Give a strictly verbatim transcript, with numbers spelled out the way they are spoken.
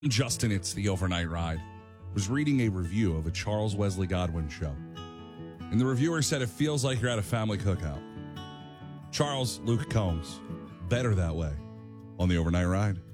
Justin, it's the Overnight Ride. Was reading a review of a Charles Wesley Godwin show. And the reviewer said it feels like you're at a family cookout. Charles Luke Combs, better that way on the Overnight Ride.